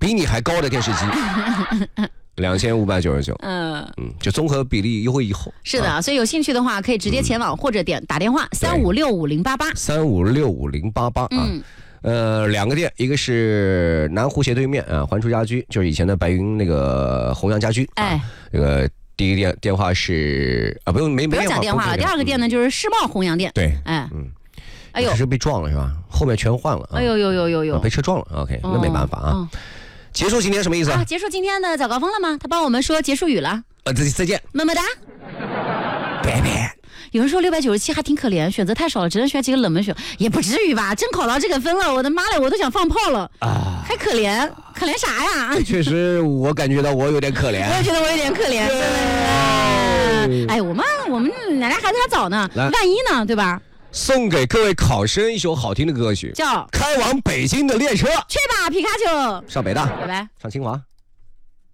比你还高的电视机。2599，就综合比例优惠以后。 是的，所以有兴趣的话可以直接前往或者打电话35650883565088啊。两个店，一个是南湖斜对面啊，环厨家居，就是以前的白云那个弘扬家居。这个第一个电话是不用讲电话了。第二个店呢就是世贸弘扬店。 对，哎呦，是被撞了是吧？后面全换了。 哎呦， 被车撞了。OK，那没办法啊。结束今天什么意思啊？ 结束今天的早高峰了吗？他帮我们说结束语了。 再见， 么么哒， 拜拜。 有人说697还挺可怜，选择太少了，只能选几个冷门选，也不至于吧？真考到这个分了，我的妈嘞，我都想放炮了啊！还可怜啥呀？ 确实，我感觉到我有点可怜。 我也觉得我有点可怜。哎，我们俩孩子还早呢，万一呢，对吧？ 送给各位考生一首好听的歌曲， 叫《 开往北京的列车》。 去吧，皮卡丘！ 上北大， 拜拜。 上清华。